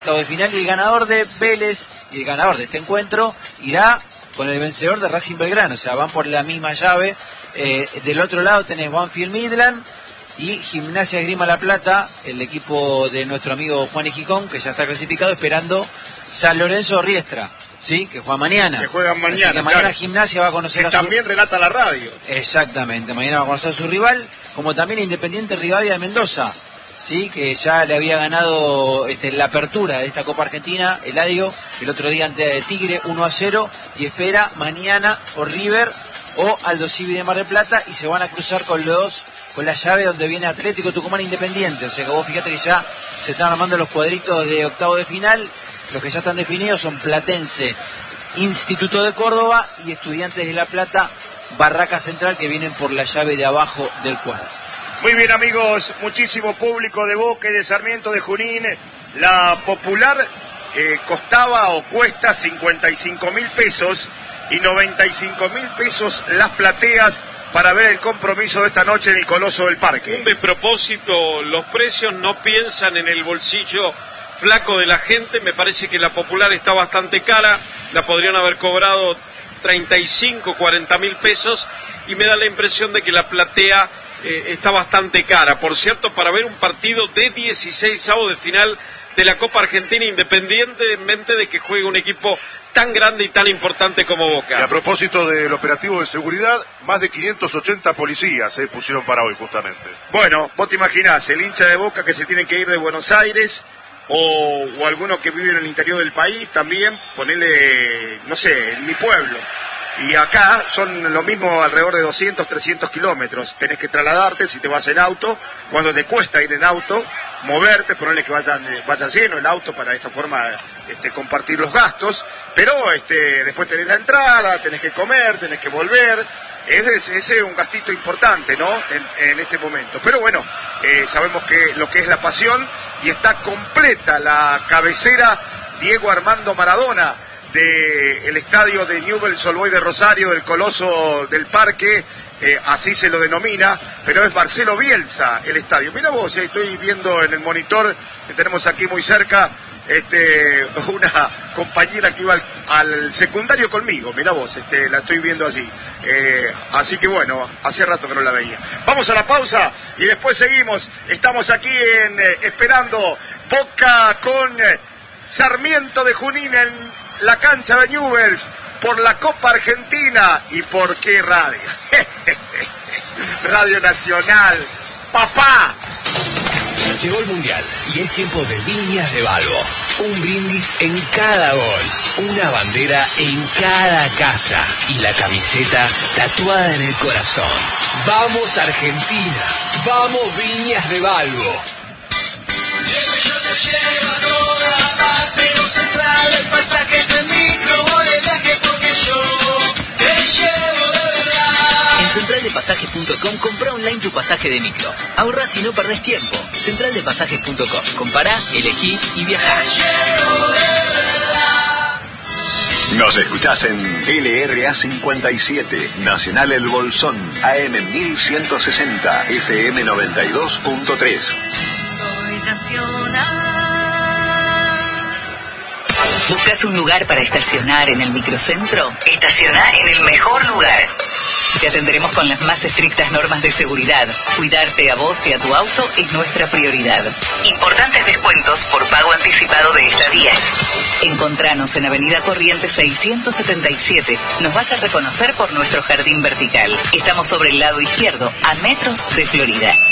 De final, y el ganador de Vélez y el ganador de este encuentro irá con el vencedor de Racing Belgrano, o sea, van por la misma llave. Del otro lado tenés Banfield Midland y Gimnasia Esgrima La Plata, el equipo de nuestro amigo Juan Gijón, que ya está clasificado, esperando San Lorenzo Riestra, ¿sí? Que juega mañana. Que juegan mañana. Así que mañana claro. Gimnasia va a conocer que a su... También relata la radio. Exactamente, mañana va a conocer a su rival, como también Independiente Rivadavia de Mendoza, sí, que ya le había ganado la apertura de esta Copa Argentina, Eladio, el otro día ante Tigre 1-0, y espera mañana o River o Aldo Civi de Mar del Plata, y se van a cruzar con la llave donde viene Atlético Tucumán Independiente. O sea que vos fíjate que ya se están armando los cuadritos de octavo de final. Los que ya están definidos son Platense, Instituto de Córdoba y Estudiantes de La Plata, Barraca Central, que vienen por la llave de abajo del cuadro. Muy bien, amigos, muchísimo público de Boca y de Sarmiento de Junín. La popular costaba o cuesta 55.000 pesos y 95.000 pesos las plateas para ver el compromiso de esta noche en el Coloso del Parque. Un despropósito, los precios no piensan en el bolsillo flaco de la gente. Me parece que la popular está bastante cara, la podrían haber cobrado 35, 40.000 pesos, y me da la impresión de que la platea está bastante cara. Por cierto, para ver un partido de 16avos de final de la Copa Argentina, independientemente de que juegue un equipo tan grande y tan importante como Boca. Y a propósito del operativo de seguridad, más de 580 policías se pusieron para hoy justamente. Bueno, vos te imaginás, el hincha de Boca que se tiene que ir de Buenos Aires, o algunos que viven en el interior del país también, ponerle, no sé, en mi pueblo. Y acá son lo mismo, alrededor de 200, 300 kilómetros. Tenés que trasladarte si te vas en auto, cuando te cuesta ir en auto, moverte, ponerle que vaya lleno el auto para de esta forma compartir los gastos. Pero después tenés la entrada, tenés que comer, tenés que volver. Ese es un gastito importante, ¿no? En este momento. Pero bueno, sabemos que lo que es la pasión, y está completa la cabecera Diego Armando Maradona del estadio de Newell's Old Boys de Rosario, del Coloso del Parque, así se lo denomina, pero es Marcelo Bielsa el estadio. Mira vos, estoy viendo en el monitor que tenemos aquí muy cerca, una compañera que iba al secundario conmigo, mira vos, la estoy viendo así. Así que bueno, hace rato que no la veía. Vamos a la pausa y después seguimos. Estamos aquí esperando Boca con Sarmiento de Junín en la cancha de Newell's por la Copa Argentina. ¿Y por qué radio? Radio Nacional, papá. Llegó el Mundial y es tiempo de Viñas de Balbo. Un brindis en cada gol, una bandera en cada casa y la camiseta tatuada en el corazón. ¡Vamos Argentina! ¡Vamos Viñas de Balbo! Yo te llevo a toda parte, no Central, el pasaje es el micro, voy de viaje porque yo te llevo de verdad. En centraldepasajes.com compra online tu pasaje de micro. Ahorrás y no perdés tiempo. Centraldepasajes.com. Compará, elegí y viajá. Te llevo de verdad. Nos escuchás en LRA 57, Nacional El Bolsón, AM 1160, FM 92.3. Soy nacional. ¿Buscas un lugar para estacionar en el microcentro? Estaciona en el mejor lugar. Te atenderemos con las más estrictas normas de seguridad. Cuidarte a vos y a tu auto es nuestra prioridad. Importantes descuentos por pago anticipado de estadías. Encontranos en Avenida Corrientes 677. Nos vas a reconocer por nuestro jardín vertical. Estamos sobre el lado izquierdo, a metros de Florida.